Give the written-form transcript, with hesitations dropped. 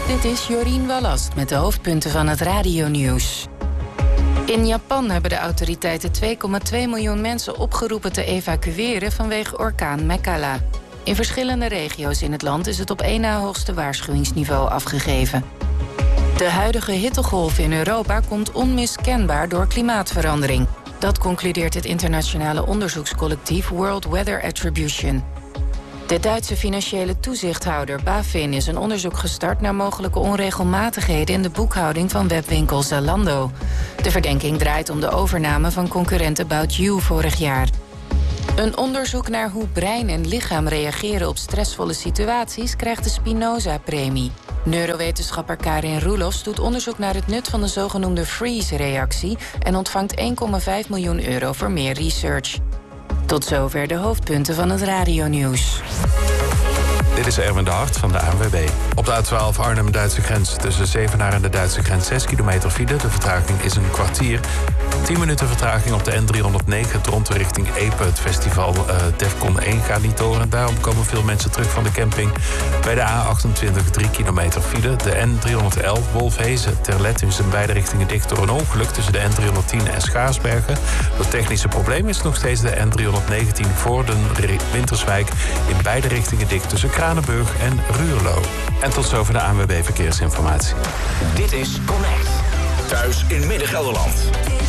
Dit is Jorien Wallast met de hoofdpunten van het radionieuws. In Japan hebben de autoriteiten 2,2 miljoen mensen opgeroepen te evacueren vanwege orkaan Mekala. In verschillende regio's in het land is het op één na hoogste waarschuwingsniveau afgegeven. De huidige hittegolf in Europa komt onmiskenbaar door klimaatverandering. Dat concludeert het internationale onderzoekscollectief World Weather Attribution. De Duitse financiële toezichthouder BaFin is een onderzoek gestart naar mogelijke onregelmatigheden in de boekhouding van webwinkel Zalando. De verdenking draait om de overname van concurrent About You vorig jaar. Een onderzoek naar hoe brein en lichaam reageren op stressvolle situaties krijgt de Spinoza-premie. Neurowetenschapper Karin Roelofs doet onderzoek naar het nut van de zogenoemde freeze-reactie en ontvangt 1,5 miljoen euro voor meer research. Tot zover de hoofdpunten van het radionieuws. Dit is Erwin de Hart van de ANWB. Op de A12 Arnhem-Duitse grens tussen Zevenaar en de Duitse grens 6 kilometer file. De vertraging is een kwartier. 10 minuten vertraging op de N309 Dronten richting Epe. Het festival Defcon 1 gaat niet door. En daarom komen veel mensen terug van de camping. Bij de A28 3 kilometer file. De N311 Wolfhezen-Terlet is in beide richtingen dicht door een ongeluk tussen de N310 en Schaarsbergen. Het technische probleem is nog steeds de N319 Voorden-Winterswijk. In beide richtingen dicht tussen Kranenburg en Ruurlo. En tot zover de ANWB Verkeersinformatie. Dit is Connect. Thuis in Midden-Gelderland.